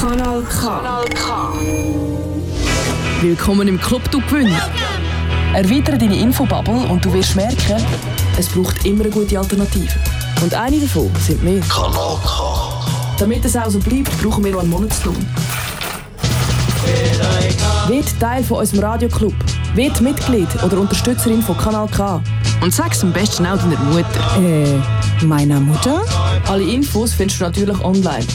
Kanal K. Kanal K. Willkommen im Club Du Gewinn. Erweitere deine Infobubble und du wirst merken, es braucht immer eine gute Alternative. Und eine davon sind wir. Kanal K. Damit es auch so bleibt, brauchen wir noch einen Monatslohn. Wird Teil von unserem Radioclub. Wird Mitglied oder Unterstützerin von Kanal K. Und sag's am besten auch deiner Mutter. Meiner Mutter? Alle Infos findest du natürlich online.